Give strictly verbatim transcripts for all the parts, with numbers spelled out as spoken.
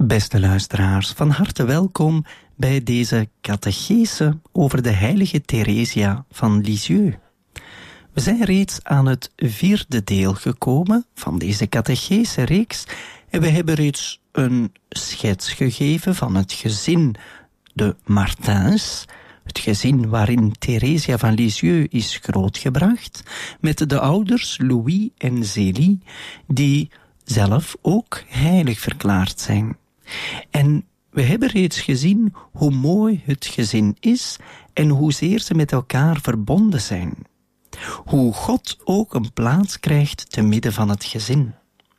Beste luisteraars, van harte welkom bij deze catechese over de heilige Theresia van Lisieux. We zijn reeds aan het vierde deel gekomen van deze catechese reeks en we hebben reeds een schets gegeven van het gezin de Martins, het gezin waarin Theresia van Lisieux is grootgebracht, met de ouders Louis en Zélie, die zelf ook heilig verklaard zijn. En we hebben reeds gezien hoe mooi het gezin is en hoezeer ze met elkaar verbonden zijn. Hoe God ook een plaats krijgt te midden van het gezin.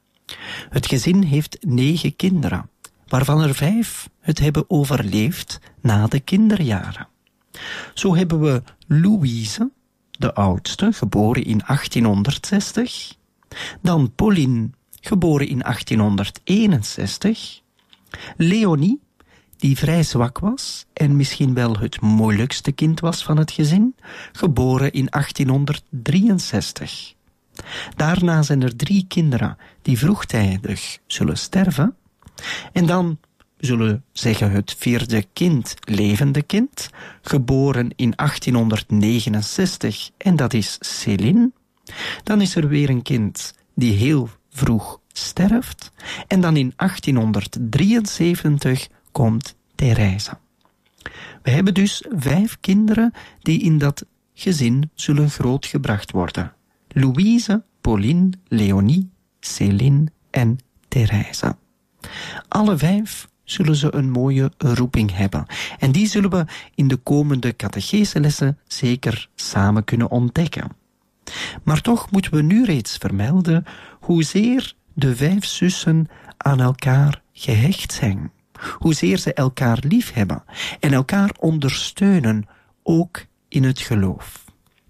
Het gezin heeft negen kinderen, waarvan er vijf het hebben overleefd na de kinderjaren. Zo hebben we Louise, de oudste, geboren in achttienhonderdzestig. Dan Pauline, geboren in achttienhonderdeenenzestig. Leonie, die vrij zwak was en misschien wel het moeilijkste kind was van het gezin, geboren in achttienhonderddrieënzestig. Daarna zijn er drie kinderen die vroegtijdig zullen sterven. En dan zullen we zeggen het vierde kind, levende kind, geboren in achttienhonderdnegenenzestig, en dat is Céline. Dan is er weer een kind die heel vroeg sterft. En dan in achttienhonderddrieënzeventig komt Therese. We hebben dus vijf kinderen die in dat gezin zullen grootgebracht worden. Louise, Pauline, Leonie, Céline en Therese. Alle vijf zullen ze een mooie roeping hebben. En die zullen we in de komende catecheselessen zeker samen kunnen ontdekken. Maar toch moeten we nu reeds vermelden hoezeer de vijf zussen aan elkaar gehecht zijn. Hoezeer ze elkaar lief hebben en elkaar ondersteunen, ook in het geloof.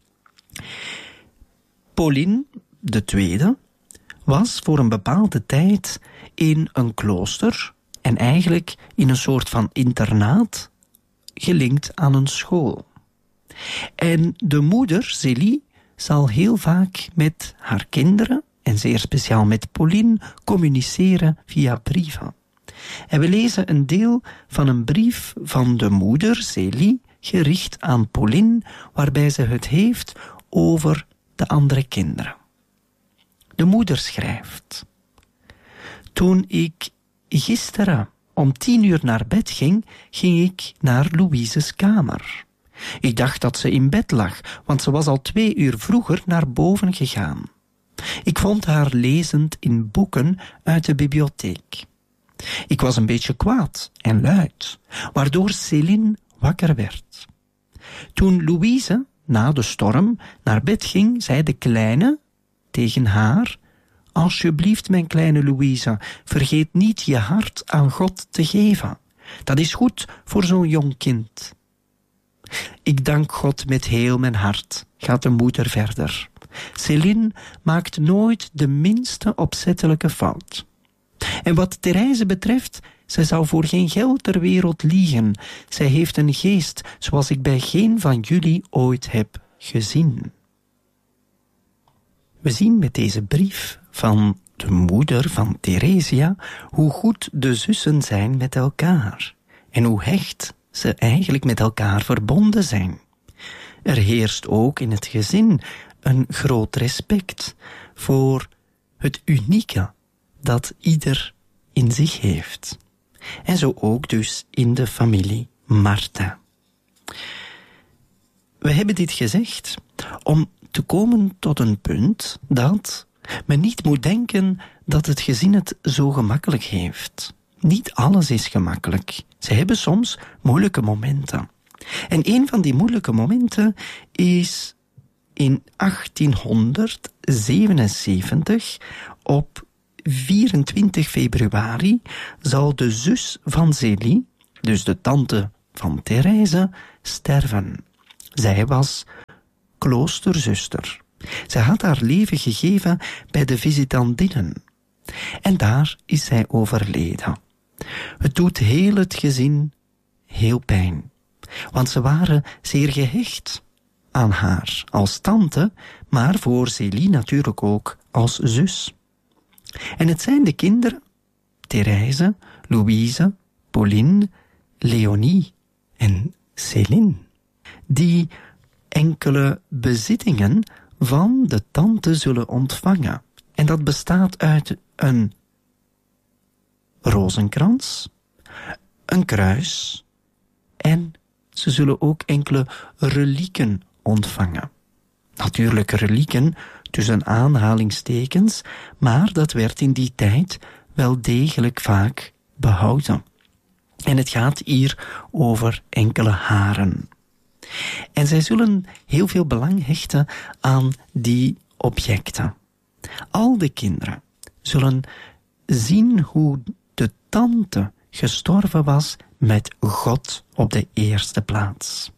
Pauline, de tweede, was voor een bepaalde tijd in een klooster en eigenlijk in een soort van internaat gelinkt aan een school. En de moeder, Zélie, zal heel vaak met haar kinderen, en zeer speciaal met Pauline, communiceren via brieven. En we lezen een deel van een brief van de moeder, Zélie, gericht aan Pauline, waarbij ze het heeft over de andere kinderen. De moeder schrijft: Toen ik gisteren om tien uur naar bed ging, ging ik naar Louise's kamer. Ik dacht dat ze in bed lag, want ze was al twee uur vroeger naar boven gegaan. Ik vond haar lezend in boeken uit de bibliotheek. Ik was een beetje kwaad en luid, waardoor Céline wakker werd. Toen Louise, na de storm, naar bed ging, zei de kleine tegen haar: Alsjeblieft, mijn kleine Louise, vergeet niet je hart aan God te geven. Dat is goed voor zo'n jong kind. Ik dank God met heel mijn hart, gaat de moeder verder. Céline maakt nooit de minste opzettelijke fout. En wat Therese betreft, zij zou voor geen geld ter wereld liegen. Zij heeft een geest zoals ik bij geen van jullie ooit heb gezien. We zien met deze brief van de moeder van Theresia hoe goed de zussen zijn met elkaar en hoe hecht ze eigenlijk met elkaar verbonden zijn. Er heerst ook in het gezin een groot respect voor het unieke dat ieder in zich heeft. En zo ook dus in de familie Martin. We hebben dit gezegd om te komen tot een punt dat men niet moet denken dat het gezin het zo gemakkelijk heeft. Niet alles is gemakkelijk. Ze hebben soms moeilijke momenten. En een van die moeilijke momenten is in achttienhonderdzevenenzeventig, op vierentwintig februari, zal de zus van Zélie, dus de tante van Therese, sterven. Zij was kloosterzuster. Zij had haar leven gegeven bij de visitandinnen. En daar is zij overleden. Het doet heel het gezin heel pijn. Want ze waren zeer gehecht aan haar als tante, maar voor Zélie natuurlijk ook als zus. En het zijn de kinderen, Therese, Louise, Pauline, Leonie en Céline, die enkele bezittingen van de tante zullen ontvangen. En dat bestaat uit een rozenkrans, een kruis en ze zullen ook enkele relieken ontvangen. Natuurlijk relieken tussen aanhalingstekens, maar dat werd in die tijd wel degelijk vaak behouden. En het gaat hier over enkele haren. En zij zullen heel veel belang hechten aan die objecten. Al de kinderen zullen zien hoe de tante gestorven was met God op de eerste plaats.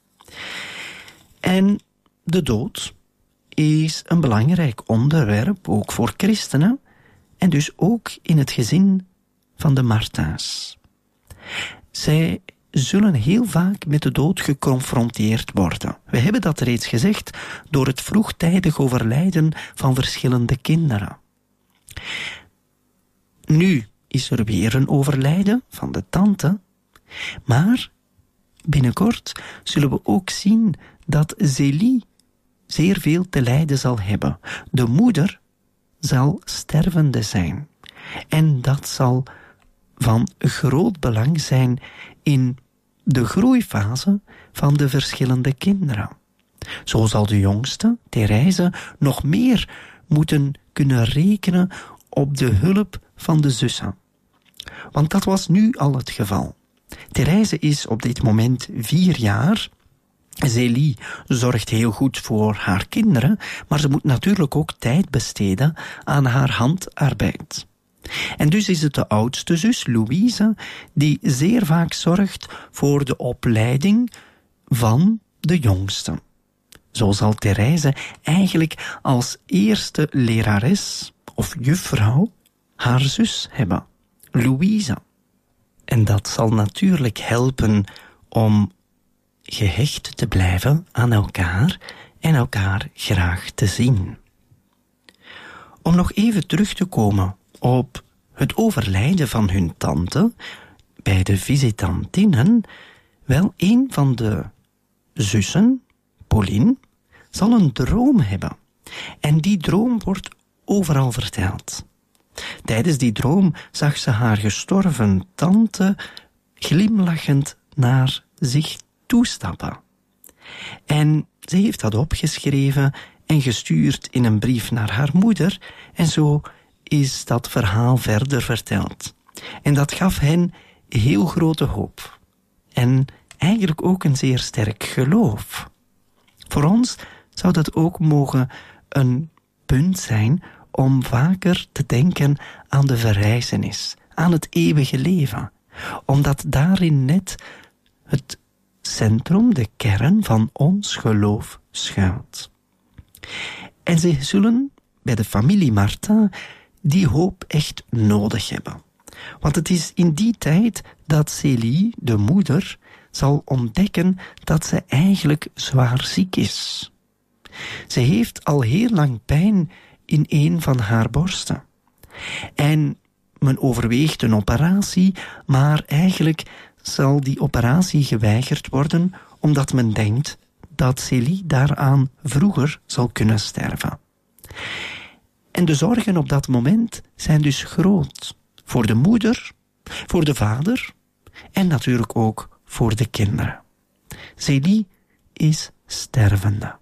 En de dood is een belangrijk onderwerp, ook voor christenen, en dus ook in het gezin van de Martha's. Zij zullen heel vaak met de dood geconfronteerd worden. We hebben dat reeds gezegd door het vroegtijdig overlijden van verschillende kinderen. Nu is er weer een overlijden van de tante, maar binnenkort zullen we ook zien dat Zélie zeer veel te lijden zal hebben. De moeder zal stervende zijn. En dat zal van groot belang zijn in de groeifase van de verschillende kinderen. Zo zal de jongste, Therese, nog meer moeten kunnen rekenen op de hulp van de zussen. Want dat was nu al het geval. Therese is op dit moment vier jaar. Zélie zorgt heel goed voor haar kinderen, maar ze moet natuurlijk ook tijd besteden aan haar handarbeid. En dus is het de oudste zus, Louise, die zeer vaak zorgt voor de opleiding van de jongste. Zo zal Therese eigenlijk als eerste lerares of juffrouw haar zus hebben, Louise. En dat zal natuurlijk helpen om gehecht te blijven aan elkaar en elkaar graag te zien. Om nog even terug te komen op het overlijden van hun tante bij de visitantinnen, wel een van de zussen, Pauline, zal een droom hebben. En die droom wordt overal verteld. Tijdens die droom zag ze haar gestorven tante glimlachend naar zich toestappen. En ze heeft dat opgeschreven en gestuurd in een brief naar haar moeder, en zo is dat verhaal verder verteld. En dat gaf hen heel grote hoop. En eigenlijk ook een zeer sterk geloof. Voor ons zou dat ook mogen een punt zijn om vaker te denken aan de verrijzenis, aan het eeuwige leven. Omdat daarin net het centrum, de kern van ons geloof schuilt. En ze zullen bij de familie Martha die hoop echt nodig hebben. Want het is in die tijd dat Célie, de moeder, zal ontdekken dat ze eigenlijk zwaar ziek is. Ze heeft al heel lang pijn in een van haar borsten. En men overweegt een operatie, maar eigenlijk zal die operatie geweigerd worden, omdat men denkt dat Célie daaraan vroeger zal kunnen sterven. En de zorgen op dat moment zijn dus groot. Voor de moeder, voor de vader en natuurlijk ook voor de kinderen. Célie is stervende.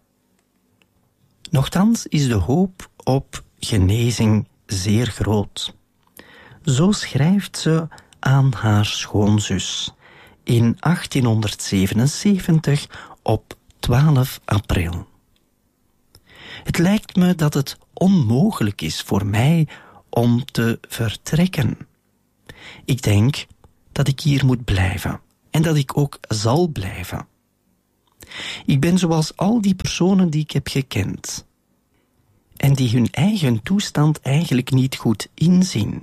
Nochtans is de hoop op genezing zeer groot. Zo schrijft ze aan haar schoonzus in achttienhonderdzevenenzeventig op twaalf april. Het lijkt me dat het onmogelijk is voor mij om te vertrekken. Ik denk dat ik hier moet blijven en dat ik ook zal blijven. Ik ben zoals al die personen die ik heb gekend en die hun eigen toestand eigenlijk niet goed inzien.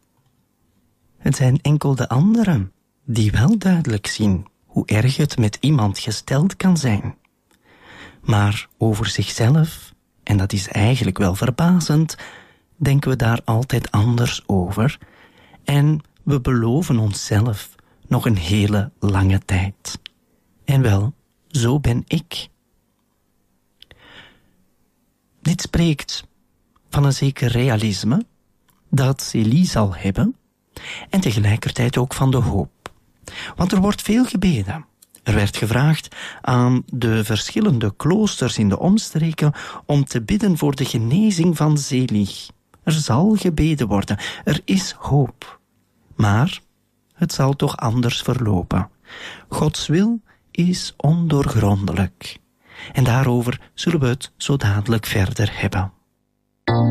Het zijn enkel de anderen die wel duidelijk zien hoe erg het met iemand gesteld kan zijn. Maar over zichzelf, en dat is eigenlijk wel verbazend, denken we daar altijd anders over En we beloven onszelf nog een hele lange tijd. En wel, zo ben ik. Dit spreekt van een zeker realisme dat Célie zal hebben en tegelijkertijd ook van de hoop. Want er wordt veel gebeden. Er werd gevraagd aan de verschillende kloosters in de omstreken om te bidden voor de genezing van Célie. Er zal gebeden worden. Er is hoop. Maar het zal toch anders verlopen. Gods wil is ondoorgrondelijk. En daarover zullen we het zo dadelijk verder hebben.